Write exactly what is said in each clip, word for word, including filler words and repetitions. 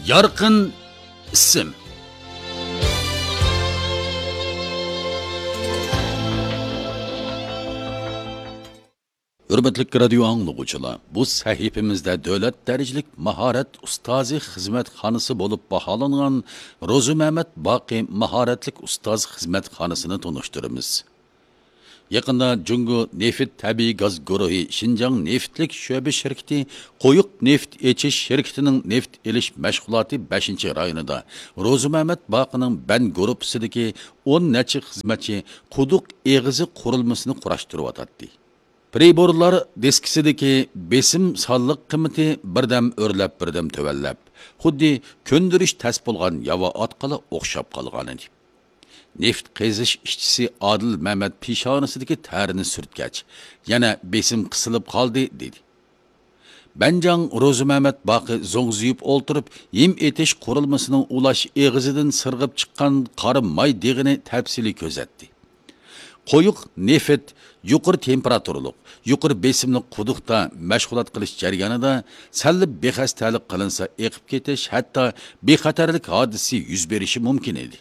Yarqin ism. Hürmetli radio anlıqçılar, bu sahifimizde dövlət dərəcəlik maharat ustazi xizmətxanası bo'lib baholangan Ro'zi Mehmet Baqi maharatlik ustoz xizmətxanasını tanıştırırız. Yaqında Jungo Neft Tabiiy Gaz Guruhi Şinjan Neftlik şöbe şirketi Qoyuq neft echish şirketining neft elish mashg'uloti beshinchi rayonida Ro'zi Mehmet Baqining Ben gruppasidagi o'n necha xizmatchi quduq eg'izi qurilmasini qurashtiryotdi. Priborlar deskisidagi besim sonliq qiymati birdam o'rlab birdam tuvallab, xuddi ko'ndirish tas bo'lgan yava otqili o'xshab qolgan edi. Neft qazish ishchisi Adil Mehmet pishonasidagi tarini surtgach, yana besim qisilib qoldi dedi. Benjang Ro'zi Mehmet Baqi zo'ngziyib o'ltirib, yem etish qurilmasining ulash eg'izidan sirg'ib chiqqan qora may deg'ini tafsili ko'zatdi. Qo'yiq neft yuqori temperaturalik, yuqori besimli quduqda mashg'ulot qilish jarayonida sallib bexastalik qilinsa eqib ketish, hatto bexatarlik hodisi yuz berishi mumkin edi.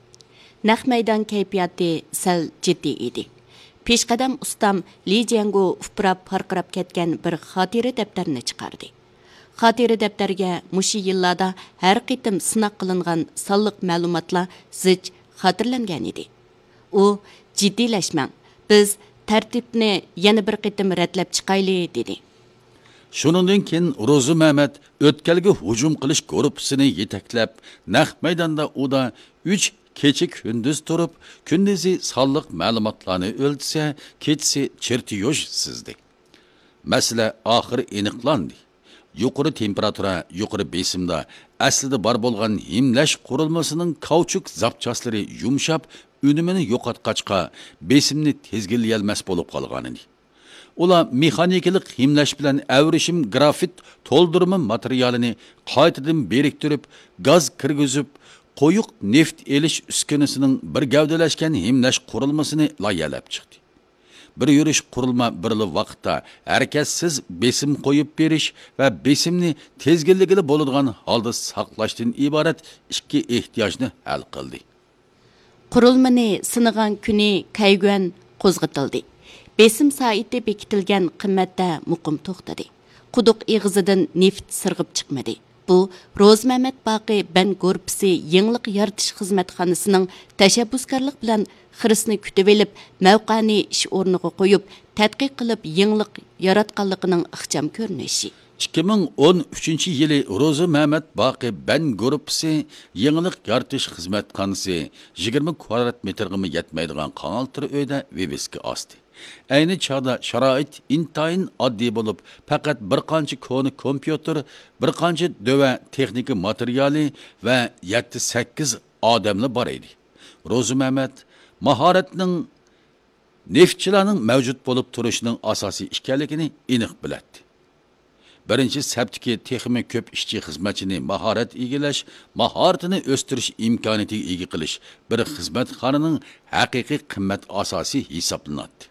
Naq maydon kayfiyati sal jiddiy edi. Peshqadam ustam Li Jiangu ufrab parqirab ketgan bir xotira daftarini chiqardi. Xotira daftarga mushi yillarda har qitim sinoq qilingan sonliq ma'lumotlar zich xotirlangan edi. U jiddiylashmang, biz tartibni yana bir qitim ratlab chiqayli dedi. Shuningdan keyin Ro'zi Mehmet o'tkalga hujum qilish guruhini yetaklab, naq maydonda uda uch kecha kunduz turib, kunduzi sonliq ma'lumotlarni o'ltsa, kechasi chertiyoj sizdi. Masala oxiri aniqlandi. Yuqori temperatura, yuqori besimda aslida bor bo'lgan himlash qurilmasining kauchuk zapchaslari yumshab, unumini yo'qotqachqa besimni tezgillayolmas bo'lib qolgan edi. Ular mexanikalik himlash bilan avrishim grafit to'ldirma materialini qaytadan beriktirib, gaz kirgizib, qo'yiq neft elish uskunasining bir gavdalashgan himlash qurilmasini loyalab chiqdi. Bir yurish qurilma birli vaqtda harakatsiz besim qo'yib berish va besimni tezgilligili bo'ladigan holda saqlashdan iborat ikki ehtiyojni hal qildi. Qurilmani sinigan kuni Kayguan qo'zg'atildi. Besim soati bekitilgan qimmatda muqim to'xtadi. Quduq eg'izidan neft sirg'ib chiqmadi. Bu Ro'zi Mehmet Baqi Ben Gorpisi yangilik yaratish xizmatxonasining tashabbuskorlik bilan xirisni kutib elib, mavqani ish o'rniga qo'yib, tadqiq qilib yangilik yaratganligining ixcham ko'rinishi. ikki ming o'n uchinchi yili Ro'zi Mehmet Baqi Ben Grupsi yangilik yaratish xizmatxonasi yigirma kvadrat metrga yetmaydigan qanaltir uyda viviski osdi. Ayni chog'da sharoit intayin oddiy bo'lib, faqat bir qancha koni kompyuter, bir qancha dova texnika materiali va yetti sakkiz odamlar bor edi. Ro'zi Mehmet mahoratning neftchilarning mavjud bo'lib turishining asosiy ekanligini aniq biladi. Birinchi sabtiki texmi ko'p ishchi xizmatchini mahorat egilash, mahoratini o'stirish imkoniyatiga ega qilish bir xizmatxonaning haqiqiy qimmat asosi hisoblanadi.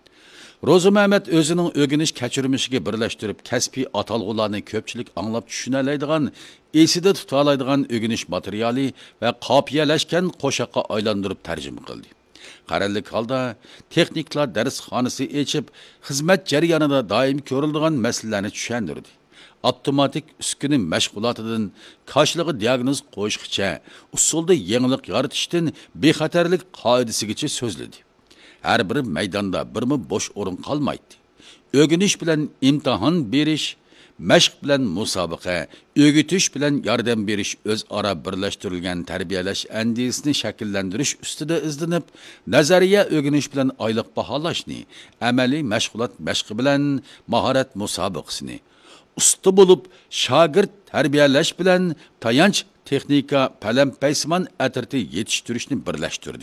Ro'zi Mehmet o'zining o'rganish kechirmishiga birlashtirib, kasbiy atalg'ularni ko'pchilik anglab tushunoladigan, esida tutaoladigan o'rganish materiali va qopiyalashgan qo'shiqqa aylantirib tarjima qildi. Qarorlik holda texniklar darsxonasi ochib, xizmat jarayonida doim ko'riladigan masalalarni tushuntirdi. Avtomatik uskuna mashg'ulotidan koshlig'i diagnoz qo'yishgacha, usulda yangilik yaratishdan bexatarlik qoidasigacha so'zladi. Her bir maydonda birmi boş o'rin qolmaydi. O'rganish bilan imtihon berish, mashq bilan musobaqa, o'rgatish bilan yordam berish o'zaro birlashtirilgan tarbiyalash andisini shakllantirish ustida izlanib, nazariya o'rganish bilan oylik baholashni, amaliy mashg'ulot mashqi bilan mahorat musobaqasini, usta bo'lib shogird tarbiyalash bilan tayanch texnika palampaysman atirti yetishtirishni birlashtirdi.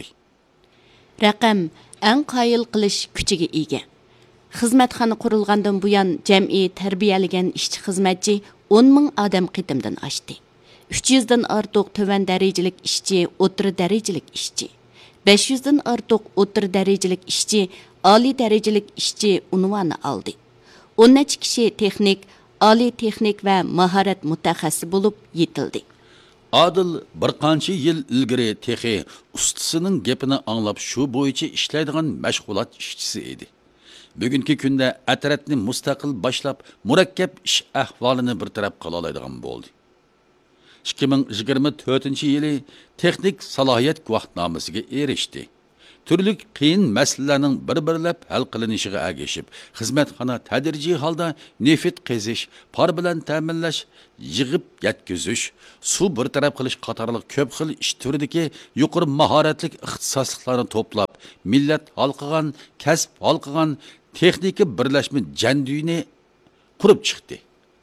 Raqam eng qoyil qilish kuchiga ega. Xizmatxona qurilgandan buyon jam'iy tarbiyalagan ishchi xizmatchi o'n ming odam qitimdan oshdi. uch yuz dan ortiq tovan darajalik ishchi, o'rta darajalik ishchi, besh yuz dan ortiq o'rta darajalik ishchi, oliy darajalik ishchi unvoni oldi. o'n necha kishi texnik, oliy texnik va mahorat mutaxassisi bo'lib yetildi. Adil bir qancha yil ilgari texi ustisining gapini anglab shu bo'yicha ishlaydigan mashg'ulot ishchisi edi. Bugungi kunda atratni mustaqil boshlab, murakkab ish ahvolini bir taraf qila oladigan bo'ldi. ikki ming yigirma to'rtinchi yili texnik salohiyat guvohnomasiga erishdi. Turli qiyin masalalarning bir-birlab hal qilinishiga ergashib, xizmatxona tadrijiy holda neft qazish, par bilan ta'minlash, yig'ib yetkazish, suv bir taraf qilish qatorliq ko'p xil ish turidagi yuqori mahoratli ixtisosliklarni to'plab, millat halqigan, kasb halqigan texnika birlashma janduyini qurib chiqdi.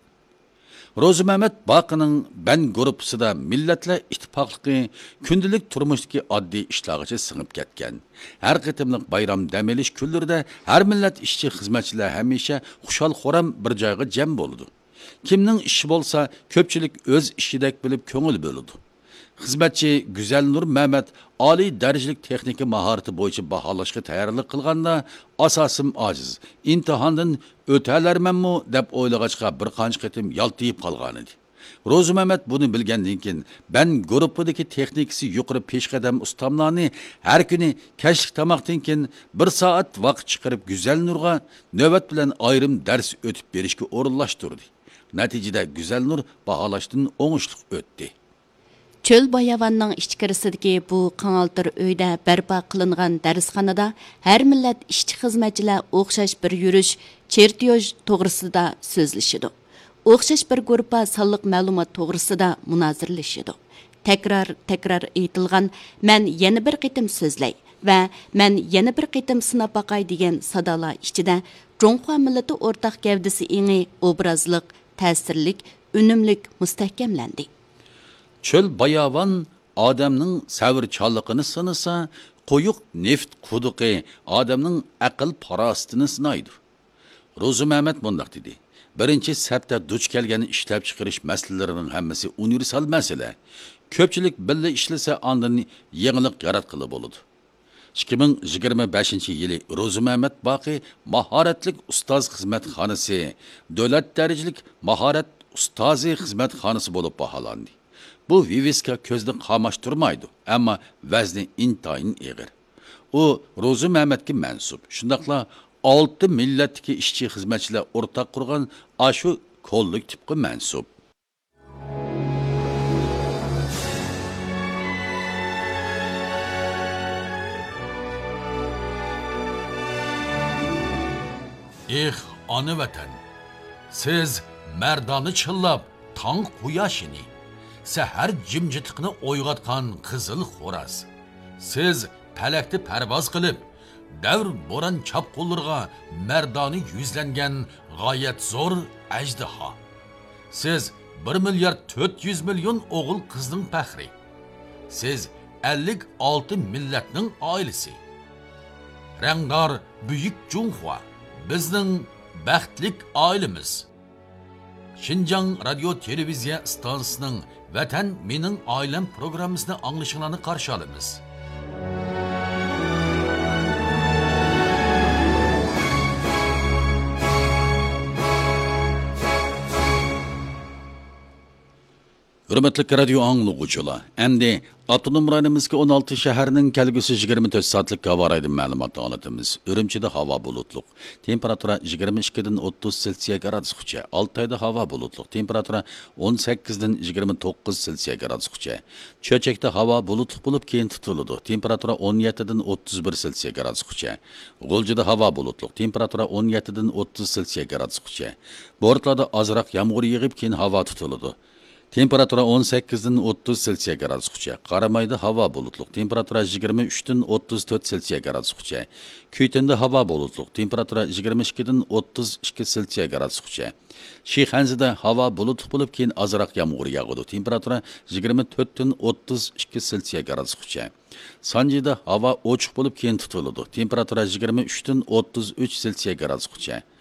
Rozi Mehmet Baqining Ben guruhida millatlar ittifoqligi kundalik turmushdagi oddiy ishlargacha singib ketgan. Har qitimliq bayram dam olish kunlarida har millat ishchi xizmatchilar hamisha xushal-xuram bir joyga jam bo'ladi. Kimning ishi bo'lsa, ko'pchilik o'z ishidek bilib ko'ngil bo'ladi. Xizmatchi Güzelnur Mehmet oliy darajalik texnika mahorati bo'yicha baholashga tayyorlik qilganda asosim ojiz. Imtihondan o'talarmanmi deb o'ylag'achqa bir qancha qitim yaltiyib qolgan edi. Rozi Mehmet buni bilgandan keyin Ben guruhidagi texnikasi yuqori peshqadam ustamlarni har kuni kashlik tamoqdan keyin bir soat vaqt chiqarib Güzelnurga navbat bilan ayrim dars o'tib berishga o'rinlashtirdi. Natijada Güzelnur baholashdan o'ngishli o'tdi. Çöl bayavanның içkirisidagi bu qanaltır öydə bərpa qılınğan dərsxanada hər millət işçi xizmətçilər oxşaş bir yürüş, çertiyoj toğrısında sözləşidi. Oxşaş bir qrupa sallıq məlumat toğrısında münazirləşidi. Təkrar təkrar aytılğan "Mən yeni bir qitim sözləy" və "Mən yeni bir qitim sınab baqay" degan sadalar içində Jonxua millati ortaq gavdisi eni obrazlıq, təsirlik, ünümlük müstəhkəmləndi. Çöl bayavan adamning savrchanligini sinasa, qo'yiq neft quduqi odamning aql farosatini sinaydi. Rozi Mehmet bundoq dedi. Birinchi safda duch kelgan ishlab chiqarish masalalarining hammasi universal masala. Ko'pchilik birga ishlasa ondan yangilik yaratqili bo'ladi. ikki ming yigirma beshinchi yili Rozi Mehmet Baqi mahoratli ustoz xizmatxonasi, davlat darajalik mahorat ustozi xizmatxonasi bo'lib baholandi. Bu viviska ko'zni qamashtirmaydi, ammo vazni intayin eg'ir. U Rozi Mehmetga mansub. Shundaqla olti millatdagi ishchi xizmatchilar o'rtaq qurgan ashu kollektivga mansub. Eh, ona vatan. Siz mardoni chillab, tong quyoshini sahar jimjitliqni o'yg'atgan qizil xo'raz. Siz palakda parvoz qilib, davr bo'ron chapqullarga mardoni yuzlangan g'oyat zo'r ajdaho. Siz bir milliard to'rt yuz million o'g'il qizning faxri. Siz ellik olti millatning oilasi. Rangdor buyuk Jonxua bizning baxtlik oilamiz. Xinjiang radio televiziya stansiyasining Vatan mening oilam programmasini anglashinglarni qarshi olamiz. Hürmetli radio anglag'uvchilar, endi Avtonom rayonimizga o'n olti shaharning kelgusi yigirma to'rt soatlik havo raydi ma'lumotini olatamiz. Urumchida havo bulutliq. Temperatura yigirma ikki dan o'ttiz Selsiya gradusgacha. Oltoyda havo bulutliq. Temperatura o'n sakkiz dan yigirma to'qqiz Selsiya gradusgacha. Cho'chakda havo bulutliq bo'lib keyin tutiladi. Temperatura o'n yetti dan o'ttiz bir Selsiya gradusgacha. G'uljida havo bulutliq. Temperatura o'n yetti dan o'ttiz Selsiya gradusgacha. Bortlarda ozroq yomg'ir yog'ib keyin havo tutiladi. Temperatura o'n sakkiz dan o'ttiz Selsiya gradusgacha. Qaramayda havo bulutliq. Temperatura yigirma uch dan o'ttiz to'rt Selsiya gradusgacha. Kuytenda havo bulutliq. Temperatura yigirma ikki dan o'ttiz ikki Selsiya gradusgacha. Shixanzida havo bulutliq bo'lib keyin ozroq yomg'ir yog'adi. Temperatura yigirma to'rt dan o'ttiz ikki Selsiya gradusgacha. Sanjida havo ochiq bo'lib keyin tutiladi. Temperatura yigirma uch dan o'ttiz uch Selsiya gradusgacha.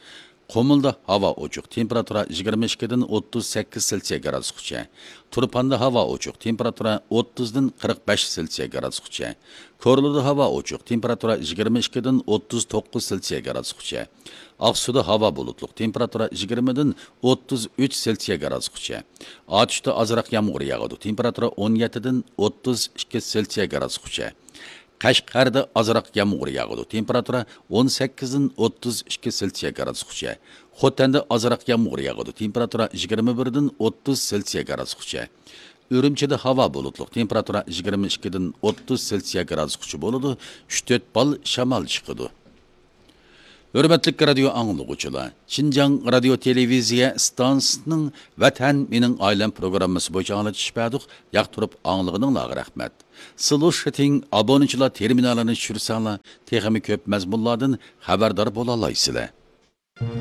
Qomulda havo ochiq, temperatura yigirma ikki dan o'ttiz sakkiz Selsiya gradusgacha. Turpanda havo ochiq, temperatura o'ttiz dan qirq besh Selsiya gradusgacha. Korluda havo ochiq, temperatura yigirma ikki dan o'ttiz to'qqiz Selsiya gradusgacha. Aqsuda havo bulutli, temperatura yigirma dan o'ttiz uch Selsiya gradusgacha. Otishda ozroq yomg'ir yog'adi, temperatura o'n yetti dan o'ttiz ikki Selsiya gradusgacha. Qashqarda azroq yomg'ir yog'adi. Temperatura o'n sakkiz dan o'ttiz ikki Selsiya gradusgacha. Xotanda azroq yomg'ir yog'adi. Temperatura yigirma bir dan o'ttiz Selsiya gradusgacha. Ürümçide havo bulutli. Temperatura yigirma ikki dan o'ttiz Selsiya gradusgacha bo'ladi. uch to'rt bal shamol chiqadi. Hürmetlik radio anlıqçılar, Şinjan radio televiziya stansiyasının Vatan Mening Ailem programması boyunca anlatışıp yaqtırıp anlığınızga rahmet. Слушатин abonchilar terminalini tushirsanlar, texmi ko'p mazmunlardan xabardor bo'la olasizlar.